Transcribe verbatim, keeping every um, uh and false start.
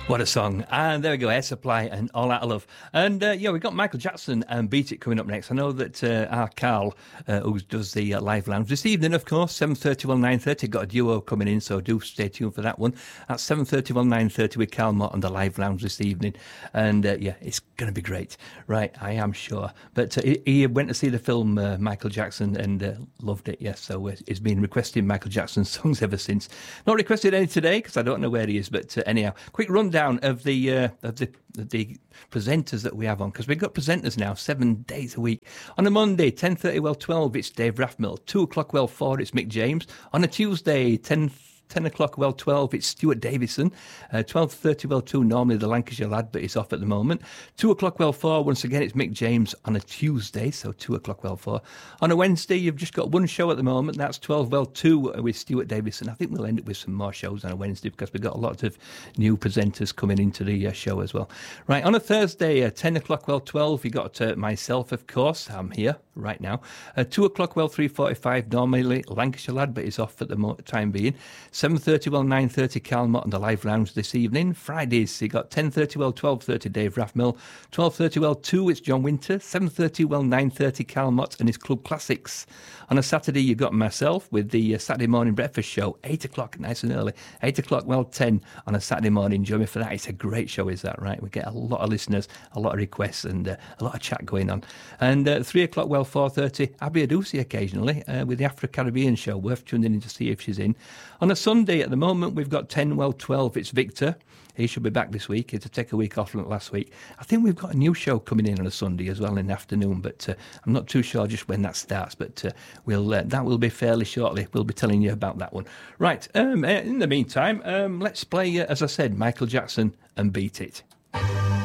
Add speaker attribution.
Speaker 1: What a song. And there we go, Air Supply and All Out of Love. And uh, yeah, we've got Michael Jackson and Beat It coming up next. I know that uh, our Carl, uh, who does the uh, live lounge this evening, of course, seven thirty till nine thirty, got a duo coming in, so do stay tuned for that one. At seven thirty till nine thirty with Carl Mott on the live lounge this evening. And uh, yeah, it's going to be great. Right, I am sure. But uh, he, he went to see the film uh, Michael Jackson and uh, loved it, yes. So uh, he's been requesting Michael Jackson songs ever since. Not requested any today because I don't know where he is, but uh, anyhow, quick rundown of the uh, of the the presenters that we have on, because we've got presenters now seven days a week. On a Monday, ten thirty well twelve, it's Dave Rathmill. Two o'clock well four, it's Mick James. On a Tuesday, ten ten o'clock well twelve, it's Stuart Davison. uh, twelve thirty well two, normally the Lancashire lad, but he's off at the moment. Two o'clock well four, once again it's Mick James on a Tuesday, so two o'clock well four. On a Wednesday, you've just got one show at the moment, that's twelve well two with Stuart Davison. I think we'll end up with some more shows on a Wednesday because we've got a lot of new presenters coming into the uh, show as well. Right, on a Thursday, uh, ten o'clock well twelve, you got uh, myself, of course, I'm here right now. Uh, two o'clock well three forty-five, normally Lancashire lad, but he's off at the mo- time being. seven thirty well nine thirty, Carl Mott on the live lounge this evening. Fridays, you got ten thirty well twelve thirty, Dave Rathmill. twelve thirty well two, it's John Winter. seven thirty well nine thirty, Carl Mott and his Club Classics. On a Saturday, you've got myself with the uh, Saturday morning breakfast show, eight o'clock, nice and early. eight o'clock well ten on a Saturday morning. Join me for that. It's a great show, is that right? We get a lot of listeners, a lot of requests, and uh, a lot of chat going on. And uh, three o'clock well four thirty, Abby Adusi occasionally uh, with the Afro-Caribbean show. Worth tuning in to see if she's in. On a Sunday, at the moment, we've got ten well twelve, it's Victor. He should be back this week. He had to take a week off last week. I think we've got a new show coming in on a Sunday as well in the afternoon, but uh, I'm not too sure just when that starts, but uh, we'll uh, that will be fairly shortly. We'll be telling you about that one. Right, um, in the meantime, um, let's play, uh, as I said, Michael Jackson and Beat It.